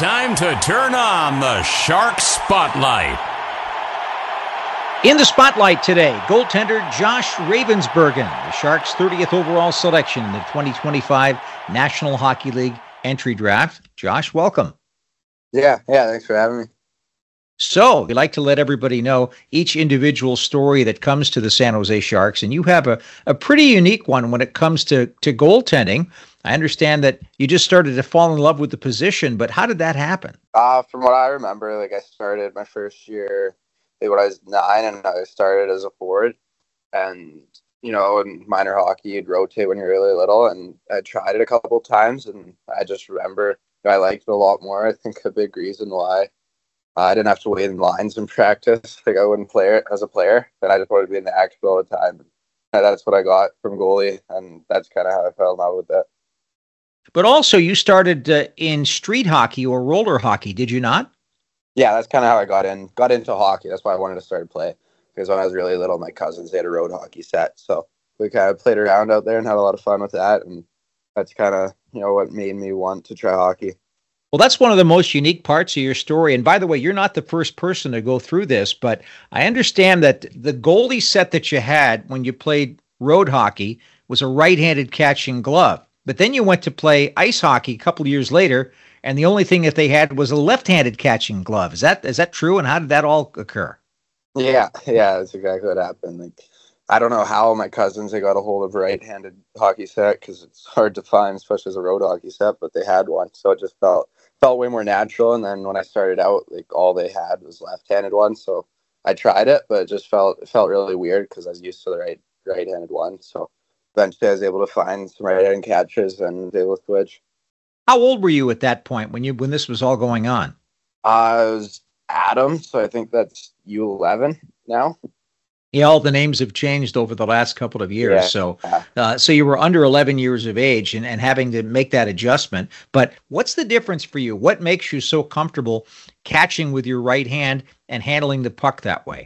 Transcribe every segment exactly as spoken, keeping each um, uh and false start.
time to turn on the Shark Spotlight. In the spotlight today, goaltender Josh Ravensbergen, the Sharks' thirtieth overall selection in the twenty twenty-five National Hockey League entry draft. Josh, welcome. Yeah, yeah, thanks for having me. So, we like to let everybody know each individual story that comes to the San Jose Sharks, and you have a, a pretty unique one when it comes to, to goaltending. I understand that you just started to fall in love with the position, but how did that happen? Uh, from what I remember, like I started my first year like when I was nine, and I started as a forward. And, you know, in minor hockey, you'd rotate when you're really little, and I tried it a couple times, and I just remember you know, I liked it a lot more. I think a big reason why Uh, I didn't have to wait in lines in practice. Like I wouldn't play it as a player, and I just wanted to be in the action all the time. And that's what I got from goalie, and that's kind of how I fell in love with it. But also, you started uh, in street hockey or roller hockey, did you not? Yeah, that's kind of how I got in. Got into hockey. That's why I wanted to start to play. Because when I was really little, my cousins they had a road hockey set, so we kind of played around out there and had a lot of fun with that. And that's kind of you know what made me want to try hockey. Well, that's one of the most unique parts of your story. And by the way, you're not the first person to go through this, but I understand that the goalie set that you had when you played road hockey was a right-handed catching glove. But then you went to play ice hockey a couple of years later, and the only thing that they had was a left-handed catching glove. Is that is that true? And how did that all occur? Yeah, yeah, that's exactly what happened. Like, I don't know how my cousins they got a hold of a right-handed hockey set because it's hard to find, especially as a road hockey set. But they had one, so it just felt. felt way more natural. And then when I started out, like all they had was left-handed one. So I tried it, but it just felt it felt really weird because I was used to the right right-handed one. So eventually I was able to find some right-handed catches and was able to switch. How old were you at that point when you when this was all going on? Uh, I was Adam, so I think that's U eleven now. Yeah, all the names have changed over the last couple of years. Yeah. So uh, so you were under eleven years of age and, and having to make that adjustment. But what's the difference for you? What makes you so comfortable catching with your right hand and handling the puck that way?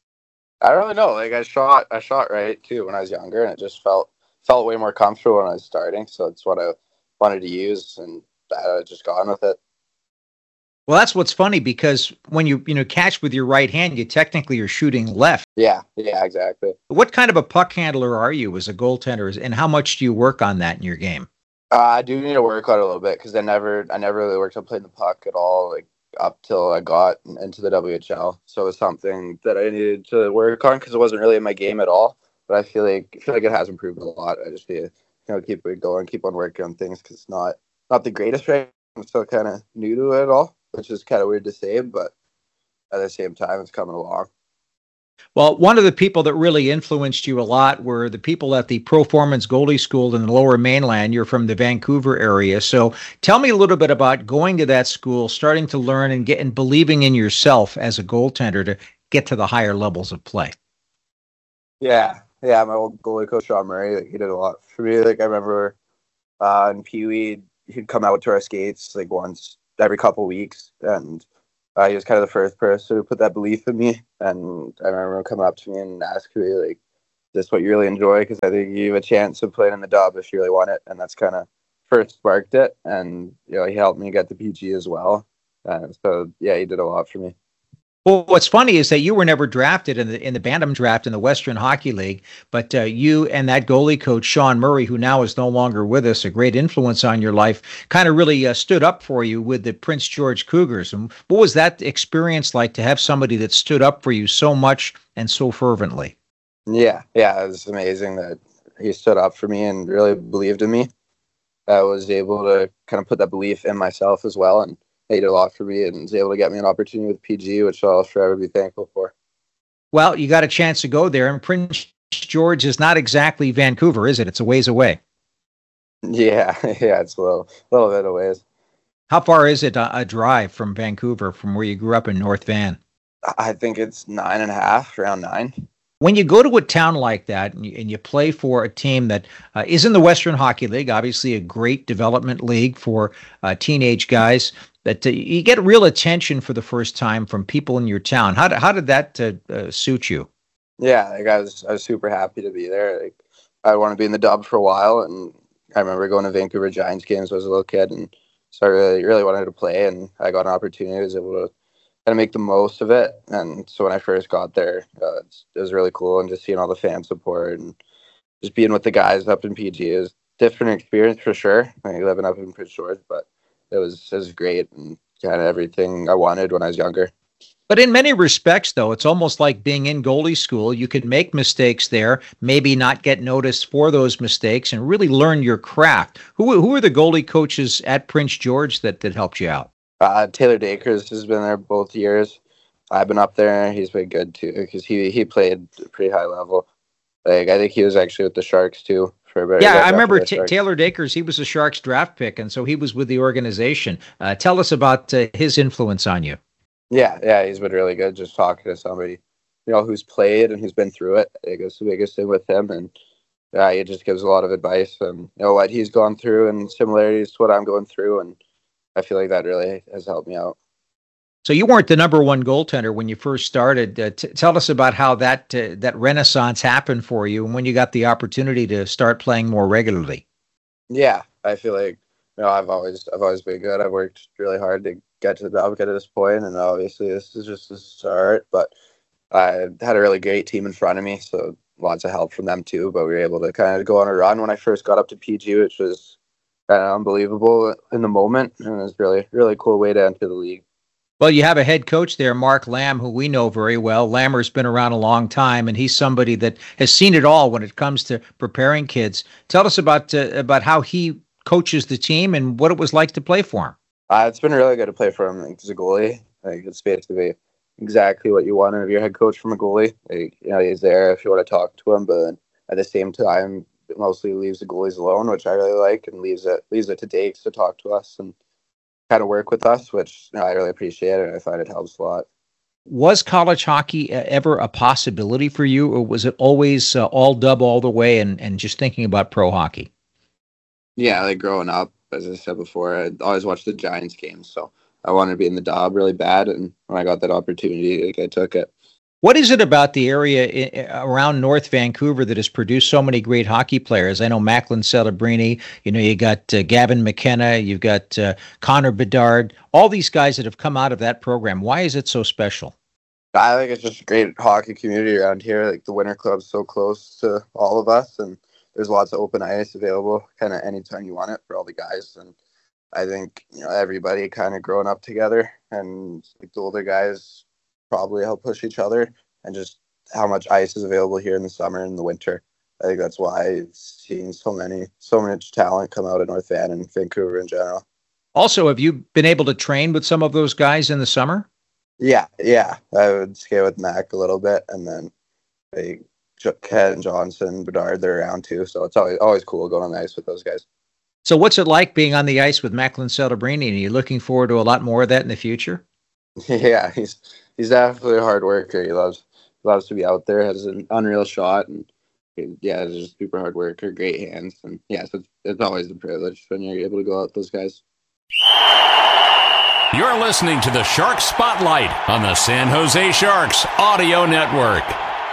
I don't really know. Like I shot I shot right too when I was younger, and it just felt felt way more comfortable when I was starting. So it's what I wanted to use, and I just got on with it. Well, that's what's funny because when you you know catch with your right hand, you technically are shooting left. Yeah, yeah, exactly. What kind of a puck handler are you as a goaltender, and how much do you work on that in your game? Uh, I do need to work on it a little bit because I never, I never really worked on playing the puck at all, like up till I got into the W H L. So it was something that I needed to work on because it wasn't really in my game at all. But I feel like, I feel like it has improved a lot. I just need to, you know, keep it going, keep on working on things because it's not, not the greatest right. I'm still kind of new to it all, which is kind of weird to say, but at the same time, it's coming along. Well, one of the people that really influenced you a lot were the people at the Proformance Goalie School in the Lower Mainland. You're from the Vancouver area. So tell me a little bit about going to that school, starting to learn and getting believing in yourself as a goaltender to get to the higher levels of play. Yeah. Yeah. My old goalie coach, Sean Murray, like, he did a lot for me. Like I remember uh, in Pee Wee, he'd come out to our skates like once every couple weeks. And Uh, he was kind of the first person who put that belief in me, and I remember him coming up to me and asking me, like, is this what you really enjoy? Because I think you have a chance of playing in the dub if you really want it, and that's kind of first sparked it, and, you know, he helped me get the P G as well, uh, so, yeah, he did a lot for me. Well, what's funny is that you were never drafted in the in the Bantam draft in the Western Hockey League, but uh, you and that goalie coach, Sean Murray, who now is no longer with us, a great influence on your life, kind of really uh, stood up for you with the Prince George Cougars. And what was that experience like to have somebody that stood up for you so much and so fervently? Yeah, yeah, it was amazing that he stood up for me and really believed in me. I was able to kind of put that belief in myself as well, and he did a lot for me and was able to get me an opportunity with P G, which I'll forever be thankful for. Well, you got a chance to go there, and Prince George is not exactly Vancouver, is it? It's a ways away. Yeah, yeah, it's a little, little bit of ways. How far is it a, a drive from Vancouver, from where you grew up in North Van? I think it's nine and a half, around nine. When you go to a town like that and you, and you play for a team that uh, is in the Western Hockey League, obviously a great development league for uh, teenage guys, that uh, you get real attention for the first time from people in your town. How did, how did that uh, uh, suit you? Yeah, like I was I was super happy to be there. Like I wanted to be in the dub for a while, and I remember going to Vancouver Giants games when I was a little kid, and So I really, really wanted to play, and I got an opportunity. I was able to kind of make the most of it. And so when I first got there, uh, it's, it was really cool, and just seeing all the fan support and just being with the guys up in P G is different experience for sure. Like living up in Prince George, but it was it was great and kind of everything I wanted when I was younger. But in many respects, though, it's almost like being in goalie school. You can make mistakes there, maybe not get noticed for those mistakes, and really learn your craft. Who who are the goalie coaches at Prince George that, that helped you out? Uh, Taylor Dakers has been there both years. I've been up there. He's been good too because he he played pretty high level. Like I think he was actually with the Sharks too for a bit. Yeah, I remember T- Taylor Dakers. He was a Sharks draft pick, and so he was with the organization. Uh, tell us about uh, his influence on you. Yeah, yeah, he's been really good. Just talking to somebody, you know, who's played and who's been through it. I guess the biggest thing with him, and yeah, he just gives a lot of advice and you know what he's gone through and similarities to what I'm going through, and I feel like that really has helped me out. So you weren't the number one goaltender when you first started. Uh, t- tell us about how that uh, that renaissance happened for you, and when you got the opportunity to start playing more regularly. Yeah, I feel like you know I've always I've always been good. I've worked really hard to get to the job, get to this point, and obviously this is just the start. But I had a really great team in front of me, so lots of help from them too. But we were able to kind of go on a run when I first got up to P G, which was kind of unbelievable in the moment, and it was really really cool way to enter the league. Well, you have a head coach there, Mark Lamb, who we know very well. Lammer's been around a long time, and he's somebody that has seen it all when it comes to preparing kids. Tell us about uh, about how he coaches the team and what it was like to play for him. Uh, it's been really good to play for him like, as a goalie. Like, it's basically exactly what you want out of your head coach from a goalie. Like, you know, he's there if you want to talk to him, but at the same time, mostly leaves the goalies alone, which I really like, and leaves it leaves it to Dakes to talk to us and kind of work with us, which you know, I really appreciate, and I find it helps a lot. Was college hockey ever a possibility for you, or was it always uh, all dub all the way and, and just thinking about pro hockey? Yeah, like growing up, as I said before, I always watched the Giants games, so I wanted to be in the Dob really bad, and when I got that opportunity, like, I took it. What is it about the area I- around North Vancouver that has produced so many great hockey players? I know Macklin Celebrini, you know, you got uh, Gavin McKenna, you've got uh, Connor Bedard, all these guys that have come out of that program. Why is it so special? I think it's just a great hockey community around here. Like the Winter Club's so close to all of us, and there's lots of open ice available kind of anytime you want it for all the guys. And I think you know everybody kind of growing up together, and like the older guys probably help push each other, and just how much ice is available here in the summer and the winter. I think that's why seeing so many, so much talent come out of North Van and Vancouver in general. Also, have you been able to train with some of those guys in the summer? Yeah, yeah. I would skate with Mac a little bit, and then like Ken Johnson, Bedard, they're around too. So it's always always cool going on the ice with those guys. So what's it like being on the ice with Macklin Celebrini? And are you looking forward to a lot more of that in the future? Yeah, he's he's definitely a hard worker. He loves loves to be out there. Has an unreal shot, and yeah, he's just super hard worker. Great hands, and yeah, so it's, it's always a privilege when you're able to go out with those guys. You're listening to the Shark Spotlight on the San Jose Sharks Audio Network.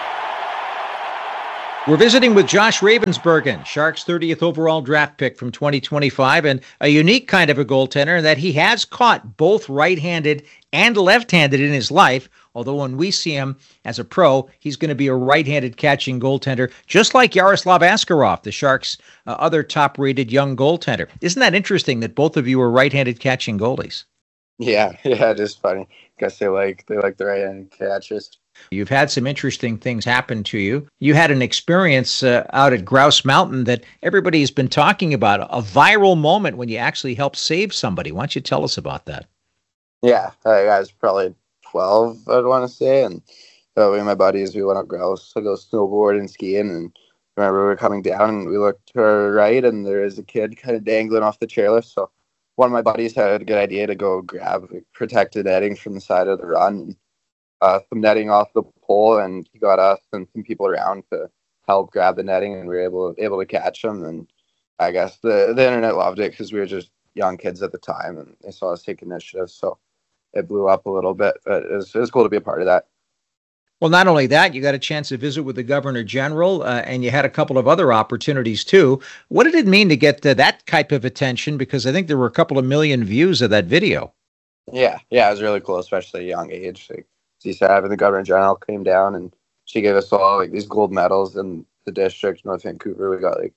We're visiting with Josh Ravensbergen, Sharks' thirtieth overall draft pick from twenty twenty-five, and a unique kind of a goaltender in that he has caught both right-handed and left-handed in his life, although when we see him as a pro, he's going to be a right-handed catching goaltender, just like Yaroslav Askarov, the Sharks' uh, other top-rated young goaltender. Isn't that interesting that both of you are right-handed catching goalies? Yeah, yeah, it is funny. Guess they like they like the right-handed catches. You've had some interesting things happen to you. You had an experience uh, out at Grouse Mountain that everybody has been talking about, a viral moment when you actually helped save somebody. Why don't you tell us about that? Yeah, I was probably twelve, I'd want to say, and uh, we and my buddies, we went up Grouse to go snowboard and skiing, and I remember we were coming down, and we looked to our right, and there is a kid kind of dangling off the chairlift, so one of my buddies had a good idea to go grab protected netting from the side of the run, Uh, some netting off the pole, and he got us and some people around to help grab the netting, and we were able able to catch him. And I guess the the internet loved it because we were just young kids at the time, and they saw us take initiative, so it blew up a little bit. But it was, it was cool to be a part of that. Well, not only that, you got a chance to visit with the Governor General, uh, and you had a couple of other opportunities too. What did it mean to get uh, that type of attention? Because I think there were a couple of million views of that video. Yeah, yeah, it was really cool, especially at a young age. Like, as you said, having the Governor General came down and she gave us all like these gold medals in the district, North Vancouver. We got like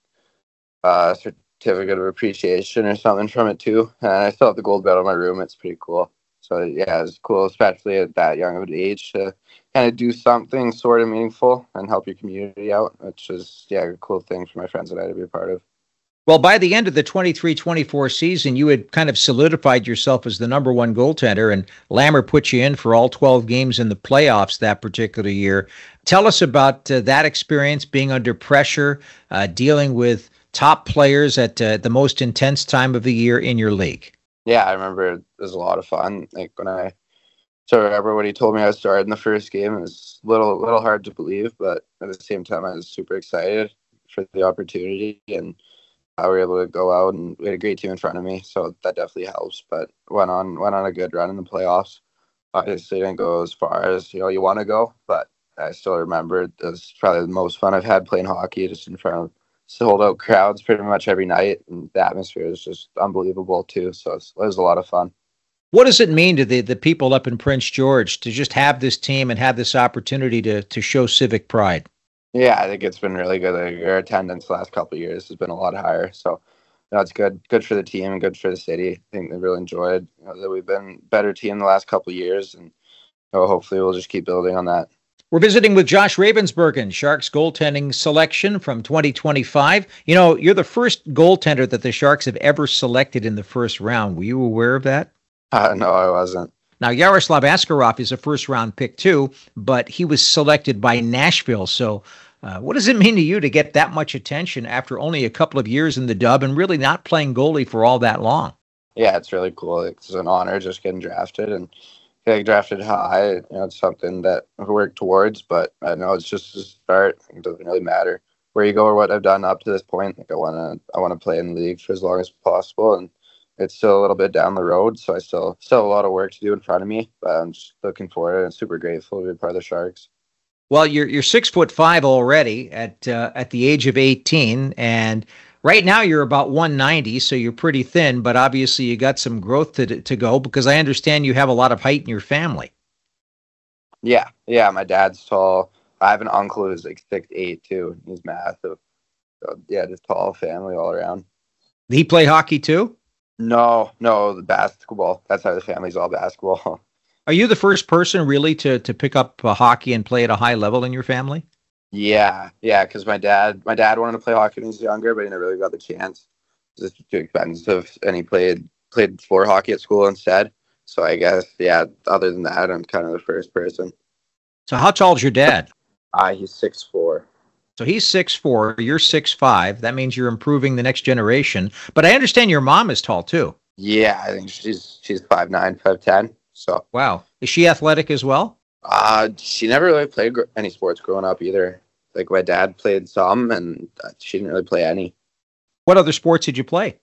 a certificate of appreciation or something from it too. And I still have the gold medal in my room. It's pretty cool. So yeah, it was cool, especially at that young of an age, to kind of do something sort of meaningful and help your community out, which is yeah, a cool thing for my friends and I to be a part of. Well, by the end of the twenty-three twenty-four season, you had kind of solidified yourself as the number one goaltender, and Lammer put you in for all twelve games in the playoffs that particular year. Tell us about uh, that experience, being under pressure, uh, dealing with top players at uh, the most intense time of the year in your league. Yeah, I remember it was a lot of fun. Like when I so I remember when he told me I started in the first game, it was a little, little hard to believe, but at the same time, I was super excited for the opportunity, and I were able to go out, and we had a great team in front of me, so that definitely helps. But went on went on a good run in the playoffs. Obviously, didn't go as far as you know you want to go, but I still remember it was probably the most fun I've had playing hockey, just in front of sold out crowds pretty much every night, and the atmosphere is just unbelievable too. So it was a lot of fun. What does it mean to the, the people up in Prince George to just have this team and have this opportunity to to show civic pride? Yeah, I think it's been really good. Like, our attendance the last couple of years has been a lot higher. So you know, it's good good for the team and good for the city. I think they really enjoyed you know, that we've been a better team the last couple of years, and you know, hopefully we'll just keep building on that. We're visiting with Josh Ravensbergen, Sharks goaltending selection from twenty twenty-five. You know, you're the first goaltender that the Sharks have ever selected in the first round. Were you aware of that? Uh, no, I wasn't. Now, Yaroslav Askarov is a first-round pick too, but he was selected by Nashville. So uh, what does it mean to you to get that much attention after only a couple of years in the Dub and really not playing goalie for all that long? Yeah, it's really cool. It's an honor just getting drafted, and getting drafted high, you know, it's something that I work towards, but I know it's just a start. It doesn't really matter where you go or what I've done up to this point. Like I want to, I want to play in the league for as long as possible, and it's still a little bit down the road, so I still still have a lot of work to do in front of me. But I'm just looking forward and super grateful to be part of the Sharks. Well, you're you're six foot five already at uh, at the age of eighteen, and right now you're about one ninety, so you're pretty thin. But obviously, you got some growth to to go, because I understand you have a lot of height in your family. Yeah, yeah. My dad's tall. I have an uncle who's like six eight too. He's massive. So yeah, just tall family all around. Did he play hockey too? No, no, the basketball. That's how the family's all basketball. Are you the first person really to to pick up uh, hockey and play at a high level in your family? Yeah, yeah, because my dad, my dad wanted to play hockey when he was younger, but he never really got the chance. It was too expensive, and he played played floor hockey at school instead. So I guess, yeah. Other than that, I'm kind of the first person. So how tall is your dad? Uh, he's six four. So he's six four, you're six five. That means you're improving the next generation. But I understand your mom is tall too. Yeah, I think she's she's five nine, five ten. So wow, is she athletic as well? Uh, she never really played gr- any sports growing up either. Like my dad played some, and she didn't really play any. What other sports did you play?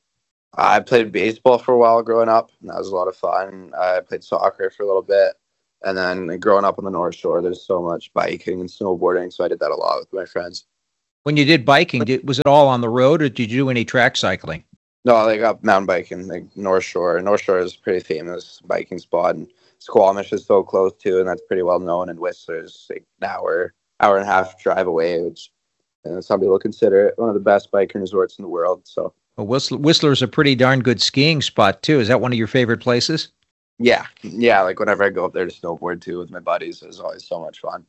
I played baseball for a while growing up, and that was a lot of fun. I played soccer for a little bit, and then growing up on the North Shore, there's so much biking and snowboarding, so I did that a lot with my friends. When you did biking, did, was it all on the road, or did you do any track cycling? No, like up mountain biking, like North Shore. North Shore is a pretty famous biking spot, and Squamish is so close too, and that's pretty well known. And Whistler's like an hour, hour and a half drive away, which you know, some people consider it one of the best biking resorts in the world. So, well, Whistler, Whistler's a pretty darn good skiing spot too. Is that one of your favorite places? Yeah, yeah. Like whenever I go up there to snowboard too with my buddies, it's always so much fun.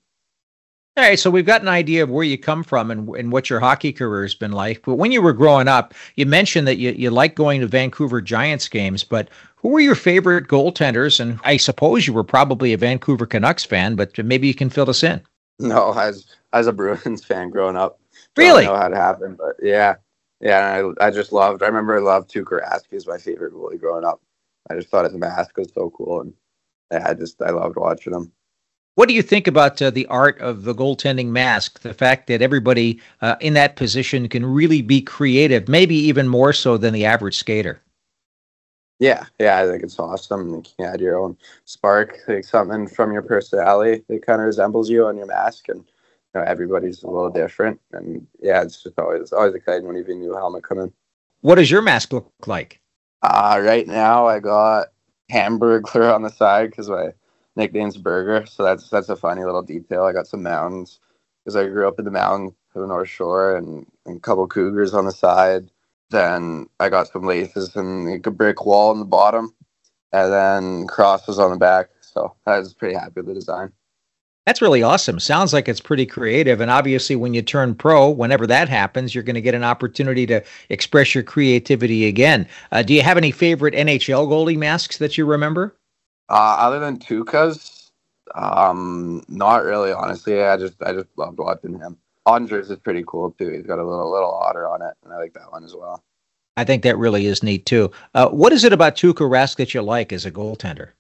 All right, so we've got an idea of where you come from and, and what your hockey career has been like. But when you were growing up, you mentioned that you, you like going to Vancouver Giants games, but who were your favorite goaltenders? And I suppose you were probably a Vancouver Canucks fan, but maybe you can fill us in. No, as as a Bruins fan growing up. Really? Don't know how it happened, but yeah. Yeah, I, I just loved, I remember I loved Tuukka Rask as my favorite goalie growing up. I just thought his mask was so cool, and yeah, I just, I loved watching him. What do you think about uh, the art of the goaltending mask? The fact that everybody uh, in that position can really be creative, maybe even more so than the average skater. Yeah, yeah, I think it's awesome. Like, you can add your own spark, like something from your personality that kind of resembles you on your mask, and you know, everybody's a little different. And yeah, it's just always always exciting when you have a new helmet come in. What does your mask look like? Uh, right now I got Hamburglar on the side because my nickname's Burger, so that's that's a funny little detail. I got some mountains because I grew up in the mountains of the North Shore, and, and a couple cougars on the side. Then I got some laces and like a brick wall on the bottom, and then crosses on the back. So I was pretty happy with the design. That's really awesome. Sounds like it's pretty creative. And obviously, when you turn pro, whenever that happens, you're going to get an opportunity to express your creativity again. Uh, do you have any favorite N H L goalie masks that you remember? Uh, other than Tuukka's, um, not really. Honestly, I just I just loved watching him. Andres is pretty cool too. He's got a little little otter on it, and I like that one as well. I think that really is neat too. Uh, what is it about Tuukka Rask that you like as a goaltender?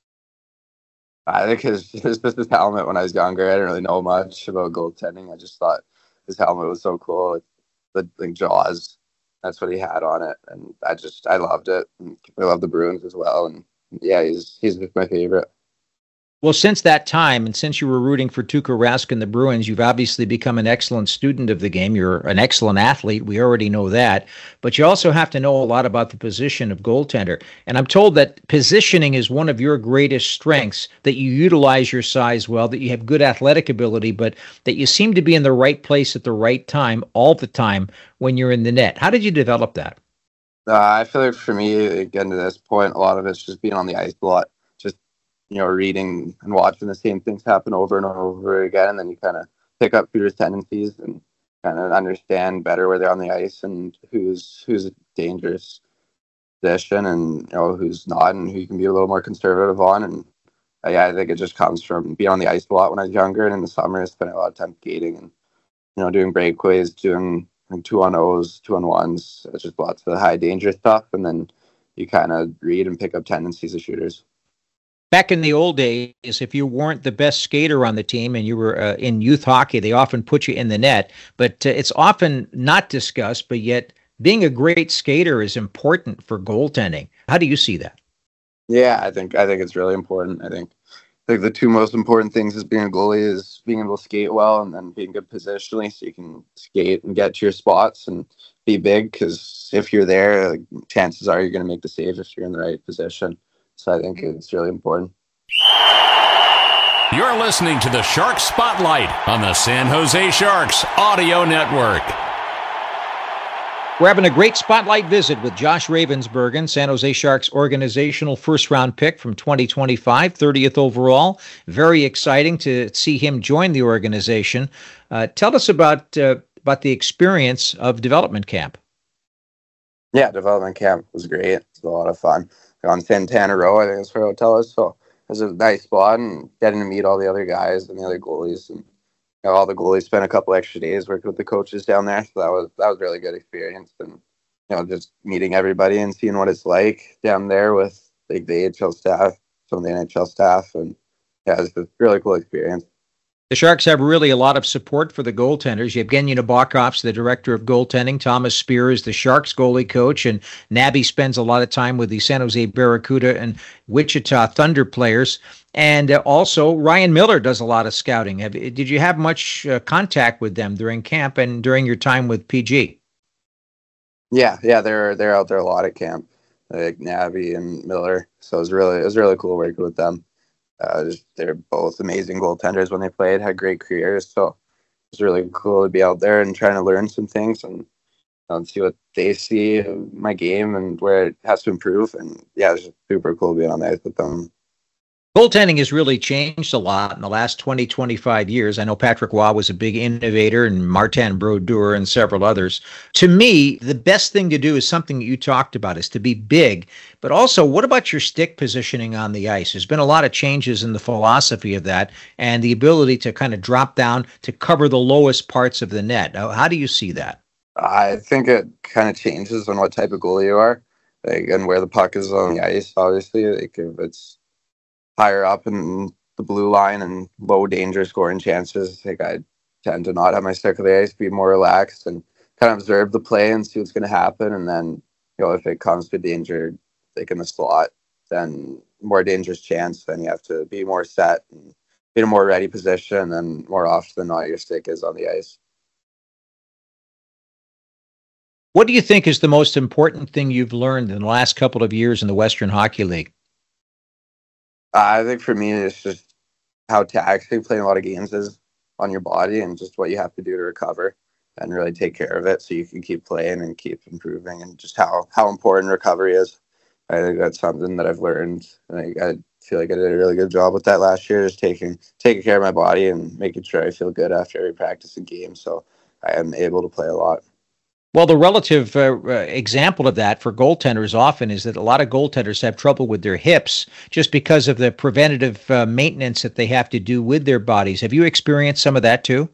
I think his his, his helmet when I was younger, I didn't really know much about goaltending. I just thought his helmet was so cool. The like Jaws, that's what he had on it, and I just I loved it. And I love the Bruins as well, and yeah, he's he's my favorite. Well, since that time, and since you were rooting for Tuukka Rask and the Bruins, you've obviously become an excellent student of the game. You're an excellent athlete. We already know that. But you also have to know a lot about the position of goaltender. And I'm told that positioning is one of your greatest strengths, that you utilize your size well, that you have good athletic ability, but that you seem to be in the right place at the right time all the time when you're in the net. How did you develop that? Uh, I feel like for me, getting to this point, a lot of it's just being on the ice a lot. You know, reading and watching the same things happen over and over again, and then you kind of pick up Peter's tendencies and kind of understand better where they're on the ice and who's who's a dangerous position and you know who's not, and who you can be a little more conservative on. And uh, yeah, I think it just comes from being on the ice a lot when I was younger, and in the summer, I spent a lot of time skating and you know doing breakaways, doing like, two on O's, two on ones. It's just lots of high danger stuff, and then you kind of read and pick up tendencies of shooters. Back in the old days, if you weren't the best skater on the team and you were uh, in youth hockey, they often put you in the net. But uh, it's often not discussed, but yet being a great skater is important for goaltending. How do you see that? Yeah, I think I think it's really important. I think I think the two most important things as being a goalie is being able to skate well and then being good positionally so you can skate and get to your spots and be big, because if you're there, like, chances are you're going to make the save if you're in the right position. So I think it's really important. You're listening to the Shark Spotlight on the San Jose Sharks Audio Network. We're having a great spotlight visit with Josh Ravensbergen, San Jose Sharks organizational first-round pick from twenty twenty-five, thirtieth overall. Very exciting to see him join the organization. Uh, tell us about uh, about the experience of development camp. Yeah, development camp was great. It was a lot of fun. On Santana Row, I think that's where hotel is. So it was a nice spot, and getting to meet all the other guys and the other goalies, and you know, all the goalies spent a couple extra days working with the coaches down there. So that was that was a really good experience, and you know, just meeting everybody and seeing what it's like down there with like the A H L staff, some of the N H L staff, and yeah, it was a really cool experience. The Sharks have really a lot of support for the goaltenders. Yevgeny Nabokov's the director of goaltending. Thomas Spear is the Sharks goalie coach. And Nabby spends a lot of time with the San Jose Barracuda and Wichita Thunder players. And uh, also, Ryan Miller does a lot of scouting. Have, did you have much uh, contact with them during camp and during your time with P G? Yeah, yeah, they're they're out there a lot at camp, like Nabby and Miller. So it was really it was really cool working with them. Uh, just, they're both amazing goaltenders when they played, had great careers. So it's really cool to be out there and trying to learn some things and, you know, see what they see of my game and where it has to improve. And yeah, it's just super cool being on the ice with them. Goaltending has really changed a lot in the last twenty, twenty-five years. I know Patrick Waugh was a big innovator, and Martin Brodeur and several others. To me, the best thing to do is something that you talked about, is to be big. But also, what about your stick positioning on the ice? There's been a lot of changes in the philosophy of that and the ability to kind of drop down to cover the lowest parts of the net. Now, how do you see that? I think it kind of changes on what type of goalie you are, like, and where the puck is on the ice, obviously. Like if it's higher up in the blue line and low danger scoring chances, I think I tend to not have my stick on the ice, be more relaxed and kind of observe the play and see what's going to happen. And then, you know, if it comes to danger like in the slot, then more dangerous chance. Then you have to be more set and be in a more ready position, and more often than not, your stick is on the ice. What do you think is the most important thing you've learned in the last couple of years in the Western Hockey League? Uh, I think for me, it's just how taxing playing a lot of games is on your body, and just what you have to do to recover and really take care of it so you can keep playing and keep improving, and just how, how important recovery is. I think that's something that I've learned. And I, I feel like I did a really good job with that last year, just taking taking care of my body and making sure I feel good after every practice and game, so I am able to play a lot. Well, the relative uh, uh, example of that for goaltenders often is that a lot of goaltenders have trouble with their hips just because of the preventative uh, maintenance that they have to do with their bodies. Have you experienced some of that too?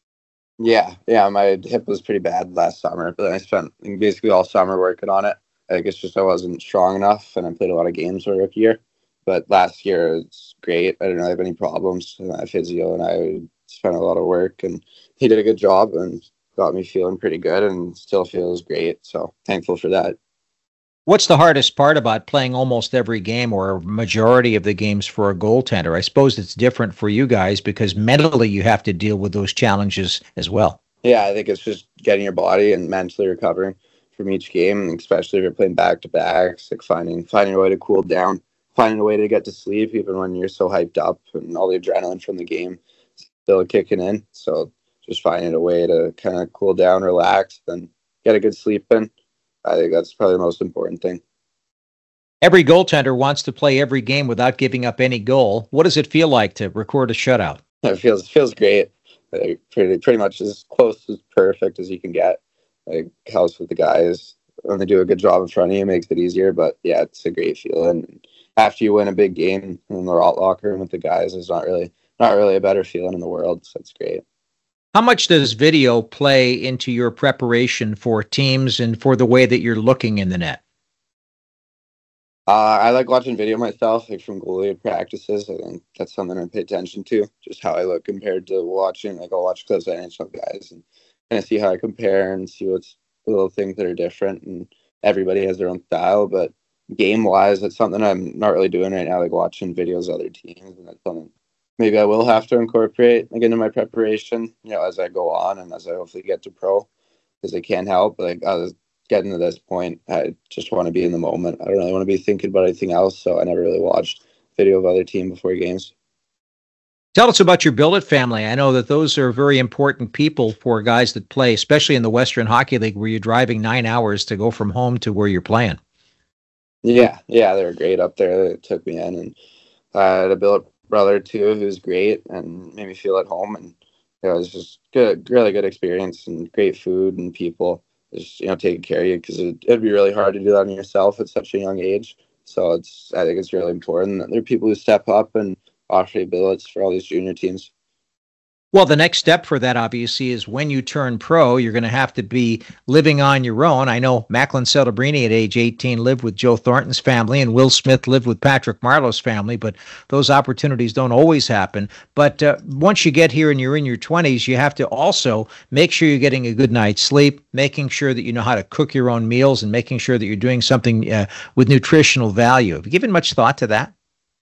Yeah, yeah, my hip was pretty bad last summer, but I spent basically all summer working on it. I think it's just I wasn't strong enough, and I played a lot of games for rookie year. But last year, it's great. I didn't really have any problems. And my physio and I spent a lot of work, and he did a good job and got me feeling pretty good, and still feels great. So thankful for that. What's the hardest part about playing almost every game or a majority of the games for a goaltender? I suppose it's different for you guys because mentally you have to deal with those challenges as well. Yeah, I think it's just getting your body and mentally recovering from each game, especially if you're playing back-to-backs, like finding finding a way to cool down, finding a way to get to sleep even when you're so hyped up and all the adrenaline from the game still kicking in. So just finding a way to kind of cool down, relax, and get a good sleep in. I think that's probably the most important thing. Every goaltender wants to play every game without giving up any goal. What does it feel like to record a shutout? It feels feels great. Like pretty pretty much as close as perfect as you can get. Like helps with the guys when they do a good job in front of you, makes it easier. But yeah, it's a great feeling. After you win a big game in the locker room with the guys, there's not really not really a better feeling in the world. So it's great. How much does video play into your preparation for teams and for the way that you're looking in the net? Uh, I like watching video myself, like from goalie practices. I think that's something I pay attention to, just how I look compared to watching. Like I'll watch clips of N H L guys and kind of see how I compare and see what's the little things that are different. And everybody has their own style, but game-wise, that's something I'm not really doing right now, like watching videos of other teams. And that's something maybe I will have to incorporate like into my preparation, you know, as I go on and as I hopefully get to pro, because it can help. Like I was getting to this point, I just want to be in the moment. I don't really want to be thinking about anything else, so I never really watched video of other team before games. Tell us about your billet family. I know that those are very important people for guys that play, especially in the Western Hockey League, where you're driving nine hours to go from home to where you're playing. Yeah, yeah, they were great up there. They took me in, and I had a billet brother too, who's great and made me feel at home. And you know, it was just good, really good experience and great food and people just, you know, taking care of you, because it, it'd be really hard to do that on yourself at such a young age. So it's, I think it's really important that there are people who step up and offer billets for all these junior teams. Well, the next step for that, obviously, is when you turn pro, you're going to have to be living on your own. I know Macklin Celebrini at age eighteen lived with Joe Thornton's family, and Will Smith lived with Patrick Marleau's family, but those opportunities don't always happen. But uh, once you get here and you're in your twenties, you have to also make sure you're getting a good night's sleep, making sure that you know how to cook your own meals, and making sure that you're doing something uh, with nutritional value. Have you given much thought to that?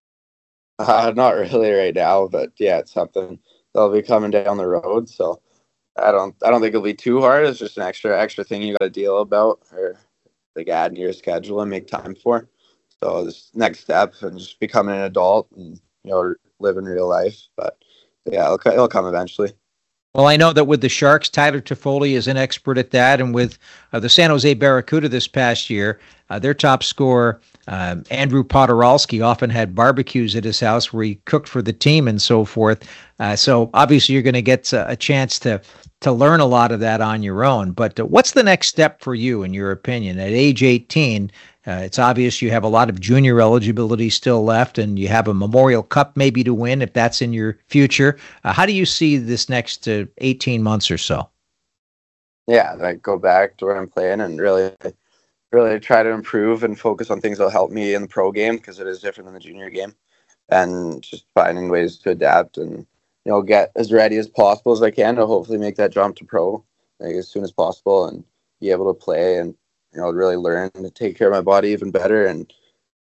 Uh, not really right now, but yeah, it's something that'll be coming down the road. So I don't, I don't think it'll be too hard. It's just an extra, extra thing you got to deal about, or like add in your schedule and make time for. So this next step and just becoming an adult and, you know, living real life. But yeah, it'll, it'll come eventually. Well, I know that with the Sharks, Tyler Toffoli is an expert at that. And with uh, the San Jose Barracuda this past year, uh, their top scorer, um, Andrew Podoralski, often had barbecues at his house where he cooked for the team and so forth. Uh, so obviously you're going to get a, a chance to to learn a lot of that on your own. But uh, what's the next step for you, in your opinion? At age eighteen, uh, it's obvious you have a lot of junior eligibility still left, and you have a Memorial Cup maybe to win if that's in your future. Uh, how do you see this next uh, eighteen months or so? Yeah, like go back to where I'm playing and really, really try to improve and focus on things that'll help me in the pro game, because it is different than the junior game, and just finding ways to adapt and, you know, get as ready as possible as I can to hopefully make that jump to pro like as soon as possible and be able to play and, you know, really learn to take care of my body even better and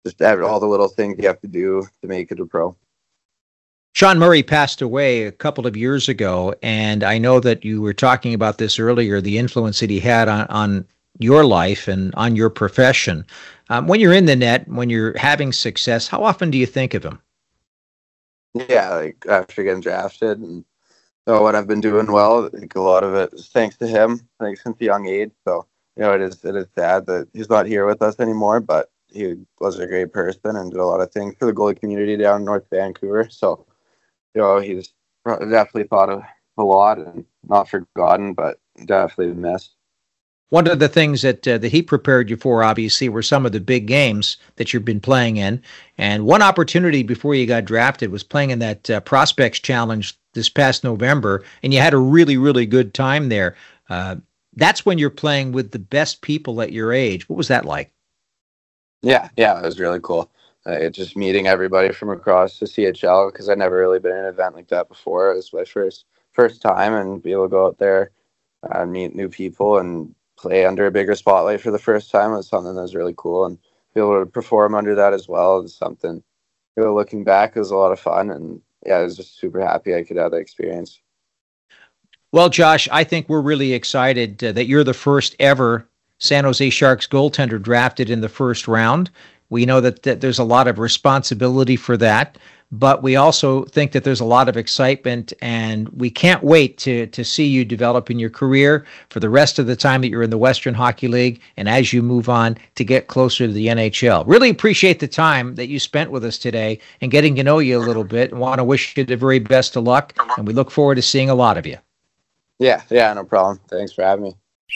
just all the little things you have to do to make it a pro. Sean Murray passed away a couple of years ago, and I know that you were talking about this earlier, the influence that he had on, on your life and on your profession. Um, when you're in the net, when you're having success, how often do you think of him? Yeah, like after getting drafted and so when I've been doing well, like a lot of it is thanks to him, like since a young age. So, you know, it is it is sad that he's not here with us anymore, but he was a great person and did a lot of things for the goalie community down in North Vancouver. So, you know, he's definitely thought of a lot and not forgotten, but definitely missed. One of the things that uh, that he prepared you for, obviously, were some of the big games that you've been playing in. And one opportunity before you got drafted was playing in that uh, Prospects Challenge this past November, and you had a really, really good time there. Uh, that's when you're playing with the best people at your age. What was that like? Yeah, yeah, it was really cool. Uh, just meeting everybody from across the C H L, because I'd never really been in an event like that before. It was my first first time, and be able to go out there and meet new people and play under a bigger spotlight for the first time was something that was really cool, and be able to perform under that as well is something, you know, looking back, it was a lot of fun, and yeah, I was just super happy I could have that experience. Well, Josh, I think we're really excited uh, that you're the first ever San Jose Sharks goaltender drafted in the first round. We know that, that there's a lot of responsibility for that, but we also think that there's a lot of excitement, and we can't wait to to see you develop in your career for the rest of the time that you're in the Western Hockey League, and as you move on to get closer to the N H L. Really appreciate the time that you spent with us today and getting to know you a little bit, and want to wish you the very best of luck, and we look forward to seeing a lot of you. Yeah, yeah, no problem. Thanks for having me.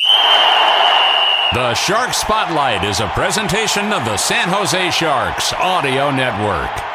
The Shark Spotlight is a presentation of the San Jose Sharks Audio Network.